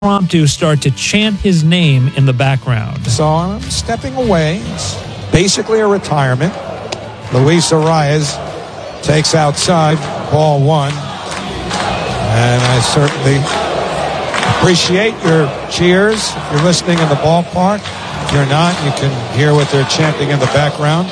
impromptu start to chant his name in the background. So I'm stepping away. It's basically a retirement. Luis Arias takes outside, ball one. And I certainly appreciate your cheers. If you're listening in the ballpark, if you're not, you can hear what they're chanting in the background.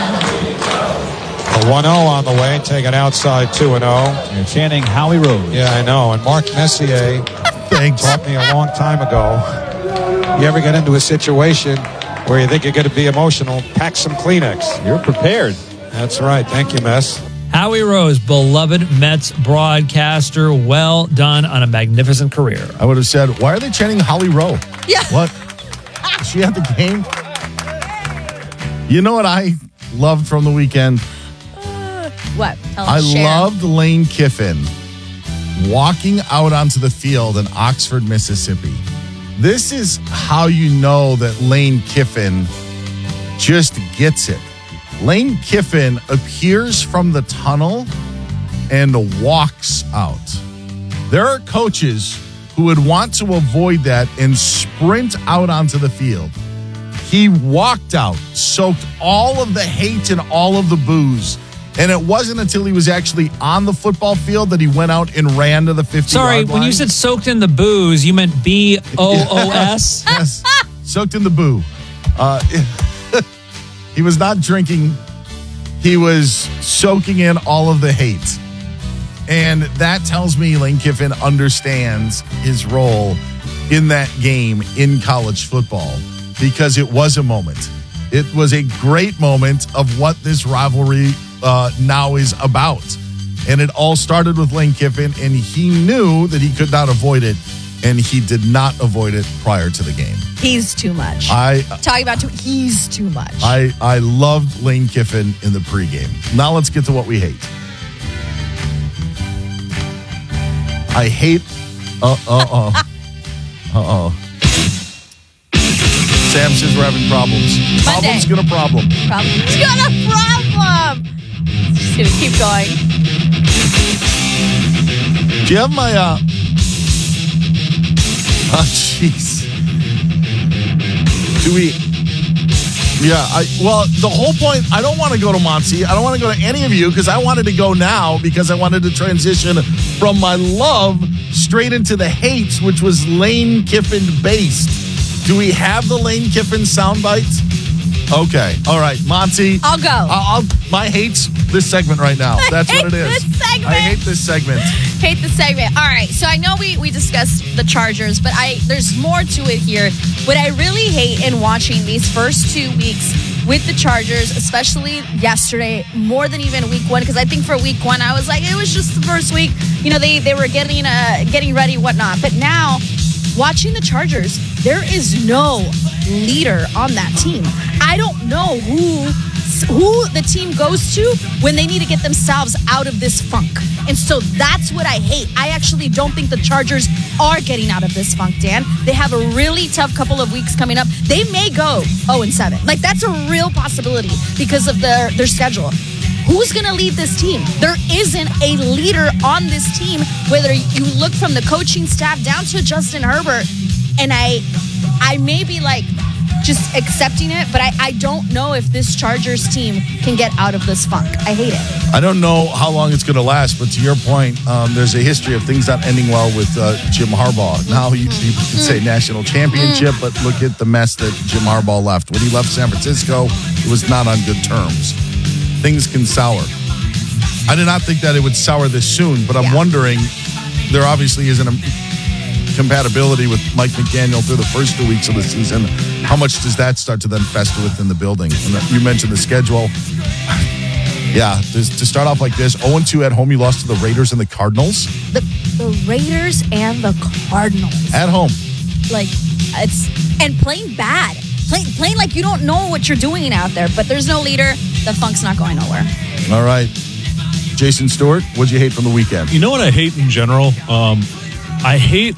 A 1-0 on the way, take it outside 2-0. You're chanting Howie Rose. Yeah, I know. And Mark Messier taught me a long time ago. You ever get into a situation where you think you're going to be emotional, pack some Kleenex. You're prepared. That's right. Thank you, Mess. Howie Rose, beloved Mets broadcaster, well done on a magnificent career. I would have said, why are they chanting Holly Rowe? Yeah. What? Is she at the game? You know what I loved from the weekend? What? I loved Lane Kiffin walking out onto the field in Oxford, Mississippi. This is how you know that Lane Kiffin just gets it. Lane Kiffin appears from the tunnel and walks out. There are coaches who would want to avoid that and sprint out onto the field. He walked out, soaked all of the hate and all of the booze. And it wasn't until he was actually on the football field that he went out and ran to the 50-yard line. Sorry, when you said soaked in the booze, you meant B-O-O-S? Yes, soaked in the boo. He was not drinking. He was soaking in all of the hate. And that tells me Lane Kiffin understands his role in that game in college football because it was a moment. It was a great moment of what this rivalry now is about. And it all started with Lane Kiffin, and he knew that he could not avoid it, and he did not avoid it prior to the game. He's too much. He's too much. I loved Lane Kiffin in the pregame. Now let's get to what we hate. I hate. Sam says we're having problems. Problem's gonna problem. Problem's gonna problem. Just gonna keep going. Do you have my? Oh, jeez. Do we? Yeah. Well, the whole point. I don't want to go to Monty. I don't want to go to any of you because I wanted to go now because I wanted to transition from my love straight into the hate, which was Lane Kiffin based. Do we have the Lane Kiffin soundbite? Okay. All right. Monty. I'll go. My hate's this segment right now. That's what it is. I hate this segment. Hate the segment. All right. So I know we discussed the Chargers, but there's more to it here. What I really hate in watching these first 2 weeks with the Chargers, especially yesterday, more than even week one, because I think for week one, I was like, it was just the first week. You know, they were getting ready, whatnot. But now, watching the Chargers, there is no leader on that team. I don't know who the team goes to when they need to get themselves out of this funk. And so that's what I hate. I actually don't think the Chargers are getting out of this funk, Dan. They have a really tough couple of weeks coming up. They may go 0-7. Like, that's a real possibility because of their schedule. Who's going to lead this team? There isn't a leader on this team, whether you look from the coaching staff down to Justin Herbert. And I may be like just accepting it, but I don't know if this Chargers team can get out of this funk. I hate it. I don't know how long it's going to last, but to your point, there's a history of things not ending well with Jim Harbaugh. Now you could say national championship, but look at the mess that Jim Harbaugh left. When he left San Francisco, it was not on good terms. Things can sour. I did not think that it would sour this soon, but I'm wondering, there obviously isn't a compatibility with Mike McDaniel through the first 2 weeks of the season. How much does that start to then fester within the building? And you mentioned the schedule. Yeah, to start off like this, 0-2 at home, you lost to the Raiders and the Cardinals. The Raiders and the Cardinals. At home. Like, and playing bad. Playing like you don't know what you're doing out there, but there's no leader. The funk's not going nowhere. All right. Jason Stewart, what'd you hate from the weekend? You know what I hate in general? I hate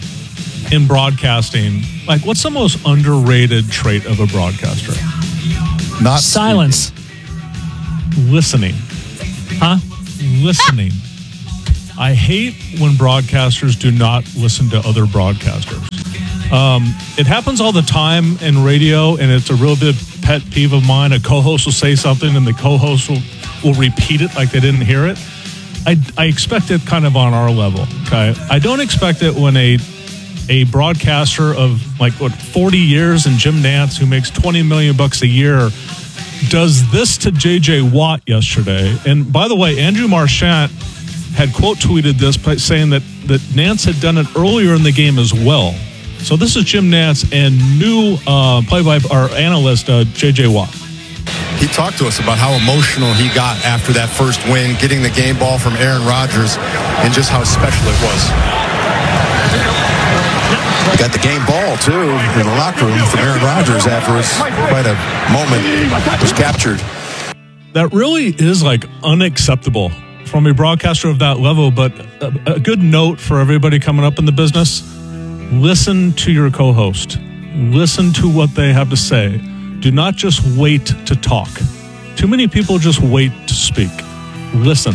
in broadcasting, like, what's the most underrated trait of a broadcaster? Not silence. Listening. Huh? Listening. I hate when broadcasters do not listen to other broadcasters. It happens all the time in radio, and it's a real big pet peeve of mine. A co-host will say something, and the co-host will repeat it like they didn't hear it. I expect it kind of on our level, okay? I don't expect it when a broadcaster of 40 years and Jim Nantz, who makes $20 million a year, does this to J.J. Watt yesterday. And by the way, Andrew Marchand had quote tweeted this by saying that Nantz had done it earlier in the game as well. So this is Jim Nantz and new analyst J.J. Watt. He talked to us about how emotional he got after that first win, getting the game ball from Aaron Rodgers, and just how special it was. Got the game ball, too, in the locker room from Aaron Rodgers after quite a moment was captured. That really is unacceptable from a broadcaster of that level, but a good note for everybody coming up in the business: listen to your co-host. Listen to what they have to say. Do not just wait to talk. Too many people just wait to speak. Listen.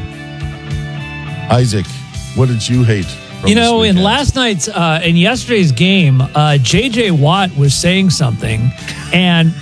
Isaac, what did you hate? In last night's in yesterday's game, J.J. Watt was saying something, and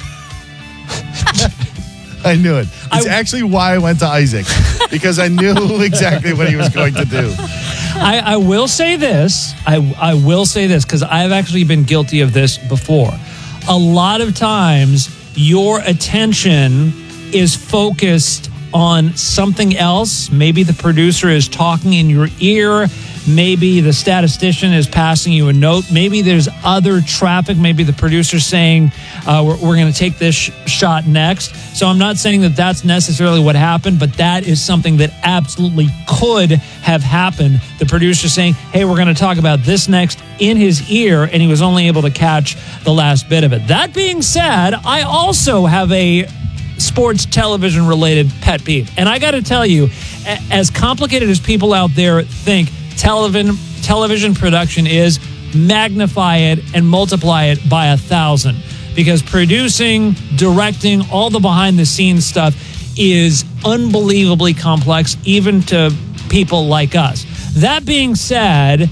I knew it. It's actually why I went to Isaac, because I knew exactly what he was going to do. I will say this. I will say this because I've actually been guilty of this before. A lot of times, your attention is focused on something else. Maybe the producer is talking in your ear. Maybe the statistician is passing you a note. Maybe there's other traffic. Maybe the producer's saying, we're going to take this shot next. So I'm not saying that that's necessarily what happened, but that is something that absolutely could have happened. The producer saying, hey, we're going to talk about this next in his ear, and he was only able to catch the last bit of it. That being said, I also have a sports television related pet peeve. And I got to tell you, as complicated as people out there think television production is, magnify it and multiply it by 1,000, because producing, directing, all the behind the scenes stuff is unbelievably complex, even to people like us. That being said,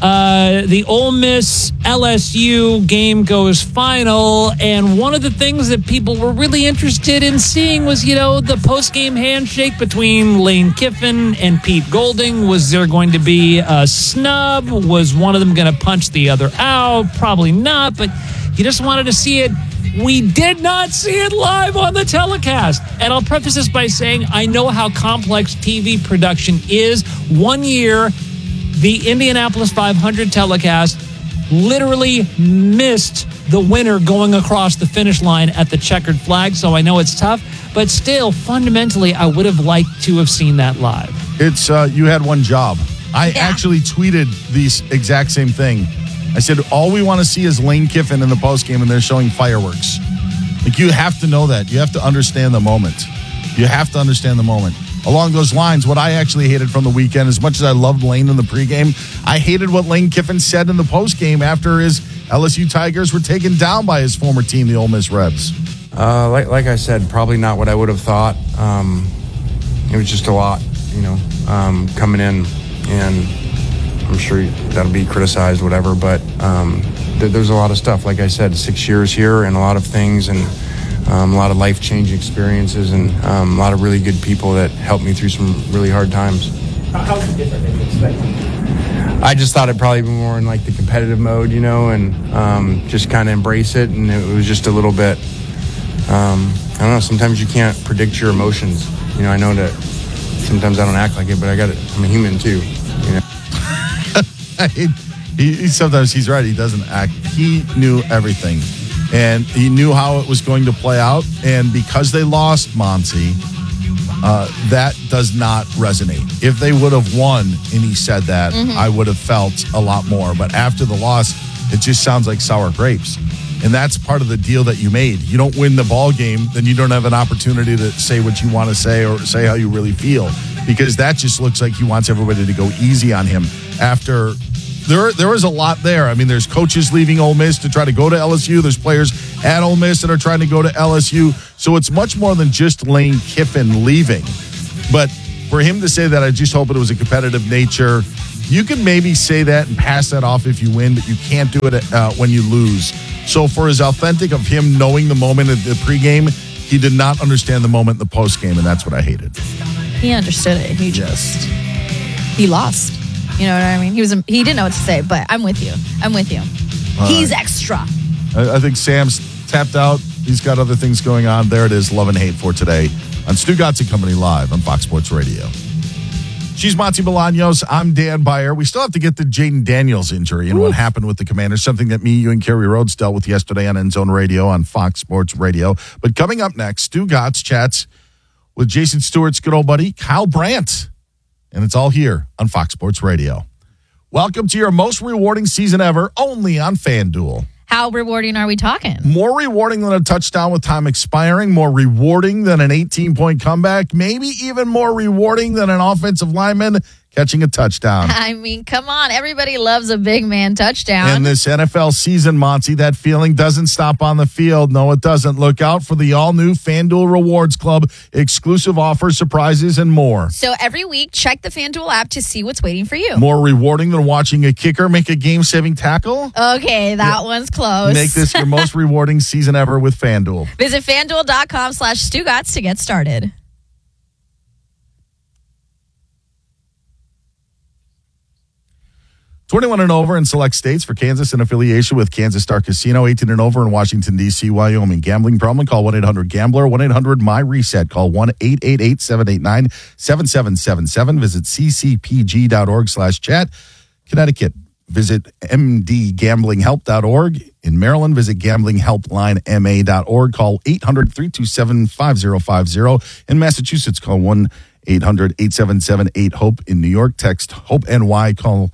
the Ole Miss LSU game goes final, and one of the things that people were really interested in seeing was, the post-game handshake between Lane Kiffin and Pete Golding. Was there going to be a snub? Was one of them going to punch the other out? Probably not, but you just wanted to see it. We did not see it live on the telecast. And I'll preface this by saying I know how complex TV production is. 1 year, the Indianapolis 500 telecast literally missed the winner going across the finish line at the checkered flag, so I know it's tough. But still, fundamentally, I would have liked to have seen that live. It's you had one job. I actually tweeted the exact same thing. I said, all we want to see is Lane Kiffin in the postgame, and they're showing fireworks. You have to know that. You have to understand the moment. You have to understand the moment. Along those lines, what I actually hated from the weekend, as much as I loved Lane in the pregame, I hated what Lane Kiffin said in the postgame after his LSU Tigers were taken down by his former team, the Ole Miss Rebs. Like I said, probably not what I would have thought. It was just a lot, coming in, and I'm sure that'll be criticized, whatever, but there's a lot of stuff. Like I said, 6 years here and a lot of things, and a lot of life-changing experiences, and a lot of really good people that helped me through some really hard times. How was it different than you expected? I just thought it'd probably be more in the competitive mode, and just kind of embrace it, and it was just a little bit, I don't know, sometimes you can't predict your emotions. I know that sometimes I don't act like it, but I'm a human too, Sometimes he's right. He doesn't act. He knew everything. And he knew how it was going to play out. And because they lost Monty, that does not resonate. If they would have won, and he said that, I would have felt a lot more. But after the loss, it just sounds like sour grapes. And that's part of the deal that you made. You don't win the ball game, then you don't have an opportunity to say what you want to say or say how you really feel. Because that just looks like he wants everybody to go easy on him. After there was a lot there. I mean, there's coaches leaving Ole Miss to try to go to LSU. There's players at Ole Miss that are trying to go to LSU. So it's much more than just Lane Kiffin leaving. But For him to say that, I just hope it was a competitive nature. You can maybe say that and pass that off if you win, but you can't do it when you lose. So for as authentic of him knowing the moment at the pregame, he did not understand the moment in the postgame, and that's what I hated. He understood it. He lost. You know what I mean? He didn't know what to say, but I'm with you. He's extra. I think Sam's tapped out. He's got other things going on. There it is, Love and Hate for today on Stugotz and Company Live on Fox Sports Radio. She's Monty Bolaños. I'm Dan Byer. We still have to get to Jaden Daniels' injury and what happened with the Commanders, something that me, you, and Kerry Rhodes dealt with yesterday on End Zone Radio on Fox Sports Radio. But coming up next, Stugotz chats with Jason Stewart's good old buddy, Kyle Brandt. And it's all here on Fox Sports Radio. Welcome to your most rewarding season ever, only on FanDuel. How rewarding are we talking? More rewarding than a touchdown with time expiring, more rewarding than an 18-point comeback, maybe even more rewarding than an offensive lineman catching a touchdown. I mean, come on. Everybody loves a big man touchdown. In this NFL season, Monty, that feeling doesn't stop on the field. No, it doesn't. Look out for the all-new FanDuel Rewards Club, exclusive offers, surprises, and more. So every week, check the FanDuel app to see what's waiting for you. More rewarding than watching a kicker make a game-saving tackle? Okay, that one's close. Make this your most rewarding season ever with FanDuel. Visit FanDuel.com/Stugotz to get started. 21 and over in select states for Kansas in affiliation with Kansas Star Casino. 18 and over in Washington, D.C., Wyoming. Gambling problem? Call 1-800-GAMBLER. 1-800-MY-RESET. Call 1-888-789-7777. Visit ccpg.org/chat. Connecticut. Visit mdgamblinghelp.org. In Maryland, visit gamblinghelplinema.org. Call 800-327-5050. In Massachusetts, call 1-800-877-8-HOPE. In New York, text HOPE-NY. Call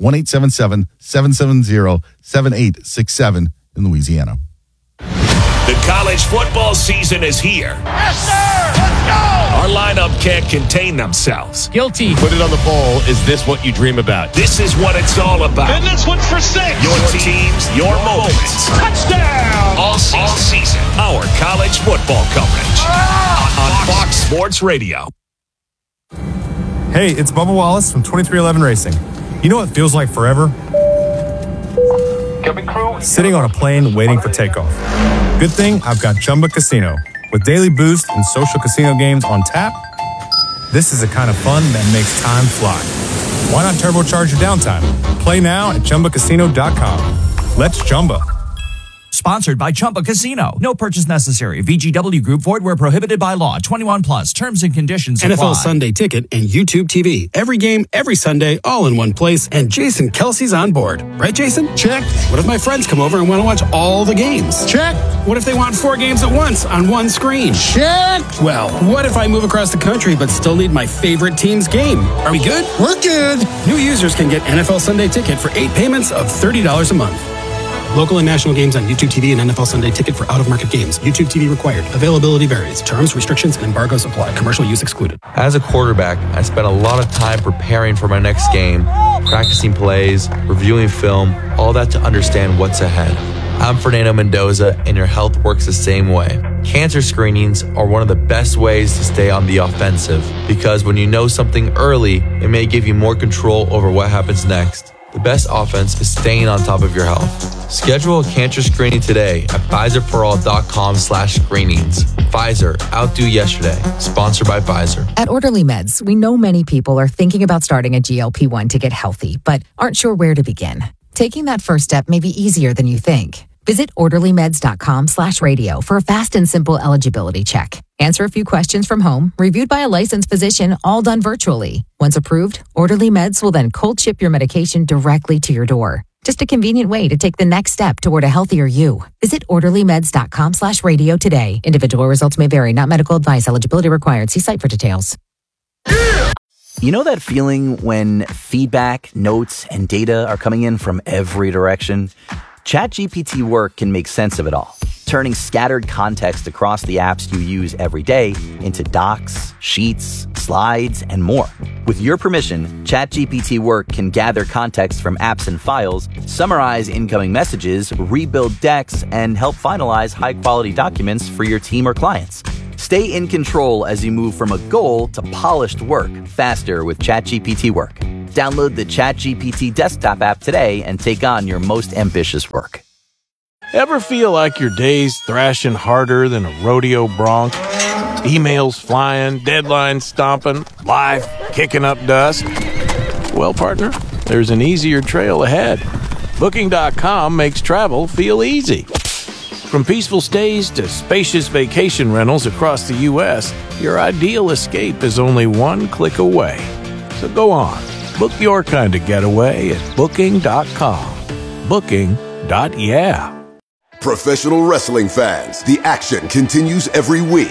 1-877-770-7867 in Louisiana. The college football season is here. Yes, sir! Let's go! Our lineup can't contain themselves. Guilty. Put it on the bowl. Is this what you dream about? This is what it's all about. And this one's for 6. Your teams, your moments. Touchdown! All season. Our college football coverage on Fox Sports Radio. Hey, it's Bubba Wallace from 2311 Racing. You know what feels like forever? Sitting on a plane waiting for takeoff. Good thing I've got Chumba Casino. With daily boost and social casino games on tap, this is the kind of fun that makes time fly. Why not turbocharge your downtime? Play now at ChumbaCasino.com. Let's Chumba. Sponsored by Chumba Casino. No purchase necessary. VGW Group. Void where prohibited by law. 21 plus. Terms and conditions apply. NFL Sunday Ticket and YouTube TV. Every game, every Sunday, all in one place. And Jason Kelsey's on board. Right, Jason? Check. What if my friends come over and want to watch all the games? Check. What if they want 4 games at once on one screen? Check. Well, what if I move across the country but still need my favorite team's game? Are we good? We're good. New users can get NFL Sunday Ticket for 8 payments of $30 a month. Local and national games on YouTube TV and NFL Sunday Ticket for out-of-market games. YouTube TV required. Availability varies. Terms, restrictions, and embargoes apply. Commercial use excluded. As a quarterback, I spent a lot of time preparing for my next game, practicing plays, reviewing film, all that to understand what's ahead. I'm Fernando Mendoza, and your health works the same way. Cancer screenings are one of the best ways to stay on the offensive, because when you know something early, it may give you more control over what happens next. The best offense is staying on top of your health. Schedule a cancer screening today at Pfizerforall.com/screenings. Pfizer, outdo yesterday. Sponsored by Pfizer. At Orderly Meds, we know many people are thinking about starting a GLP-1 to get healthy, but aren't sure where to begin. Taking that first step may be easier than you think. Visit orderlymeds.com/radio for a fast and simple eligibility check. Answer a few questions from home, reviewed by a licensed physician, all done virtually. Once approved, Orderly Meds will then cold ship your medication directly to your door. Just a convenient way to take the next step toward a healthier you. Visit orderlymeds.com/radio today. Individual results may vary, not medical advice. Eligibility required. See site for details. You know that feeling when feedback, notes, and data are coming in from every direction? ChatGPT Work can make sense of it all, turning scattered context across the apps you use every day into docs, sheets, slides, and more. With your permission, ChatGPT Work can gather context from apps and files, summarize incoming messages, rebuild decks, and help finalize high-quality documents for your team or clients. Stay in control as you move from a goal to polished work faster with ChatGPT Work. Download the ChatGPT desktop app today and take on your most ambitious work. Ever feel like your day's thrashing harder than a rodeo bronc? Emails flying, deadlines stomping, life kicking up dust? Well, partner, there's an easier trail ahead. Booking.com makes travel feel easy. From peaceful stays to spacious vacation rentals across the U.S., your ideal escape is only one click away. So go on, book your kind of getaway at Booking.com. Booking.yeah. Professional wrestling fans, the action continues every week.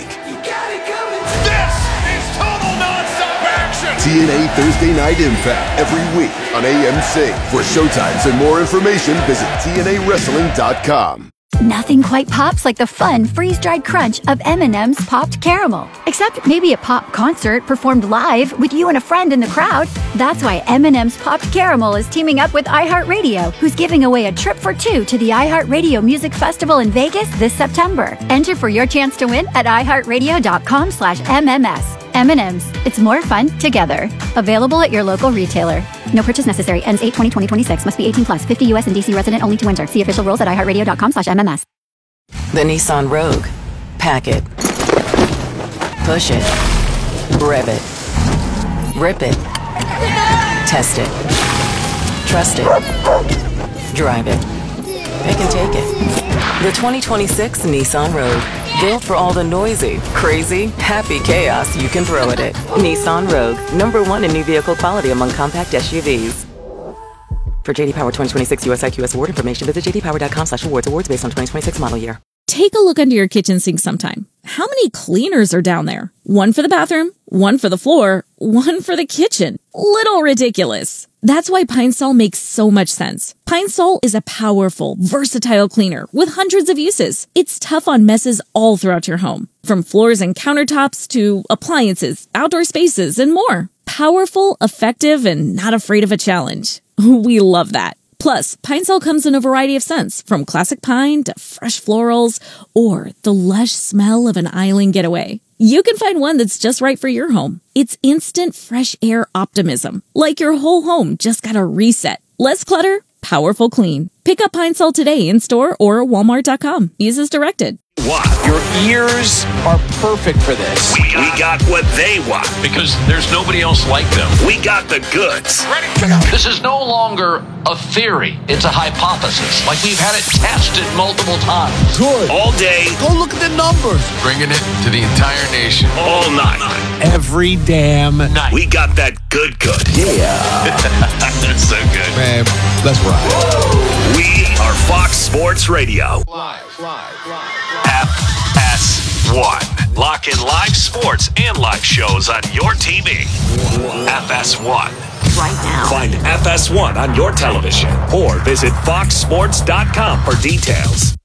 This is total nonstop action. TNA Thursday Night Impact every week on AMC. For showtimes and more information, visit TNAWrestling.com. Nothing quite pops like the fun, freeze-dried crunch of M&M's Popped Caramel. Except maybe a pop concert performed live with you and a friend in the crowd. That's why M&M's Popped Caramel is teaming up with iHeartRadio, who's giving away a trip for two to the iHeartRadio Music Festival in Vegas this September. Enter for your chance to win at iHeartRadio.com/MMS. M&M's. It's more fun together. Available at your local retailer. No purchase necessary. Ends 8/20/2026. Must be 18 plus. 50 U.S. and D.C. resident only to enter. See official rules at iHeartRadio.com/MMS. The Nissan Rogue. Pack it. Push it. Rev it. Rip it. Test it. Trust it. Drive it. Pick and take it. The 2026 Nissan Rogue. Built for all the noisy, crazy, happy chaos you can throw at it. Nissan Rogue. #1 in new vehicle quality among compact SUVs. For JD Power 2026 US IQS award information, visit jdpower.com/awards. Awards based on 2026 model year. Take a look under your kitchen sink sometime. How many cleaners are down there? One for the bathroom, one for the floor, one for the kitchen. Little ridiculous. That's why Pine Sol makes so much sense. Pine Sol is a powerful, versatile cleaner with hundreds of uses. It's tough on messes all throughout your home, from floors and countertops to appliances, outdoor spaces, and more. Powerful, effective, and not afraid of a challenge. We love that. Plus, Pine Sol comes in a variety of scents, from classic pine to fresh florals, or the lush smell of an island getaway. You can find one that's just right for your home. It's instant fresh air optimism, like your whole home just got a reset. Less clutter, powerful clean. Pick up Pine Sol today in store or Walmart.com. Use as directed. What? Your ears are perfect for this. We got what they want. Because there's nobody else like them. We got the goods. Ready? This is no longer a theory. It's a hypothesis. Like we've had it tested multiple times. Good. All day. Go look at the numbers. Bringing it to the entire nation. All night. Every damn night. We got that good. Yeah. That's so good. Man, let's ride. We are Fox Sports Radio. Live. FS1. Lock in live sports and live shows on your TV. FS1. Right now. Find FS1 on your television or visit foxsports.com for details.